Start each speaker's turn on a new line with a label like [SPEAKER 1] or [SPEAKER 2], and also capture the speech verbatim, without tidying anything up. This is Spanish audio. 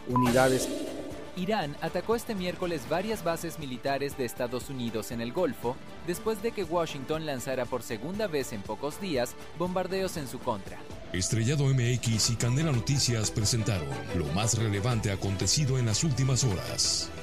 [SPEAKER 1] unidades.
[SPEAKER 2] Irán atacó este miércoles varias bases militares de Estados Unidos en el Golfo, después de que Washington lanzara por segunda vez en pocos días bombardeos en su contra.
[SPEAKER 3] Estrellado M X y Candela Noticias presentaron lo más relevante acontecido en las últimas horas.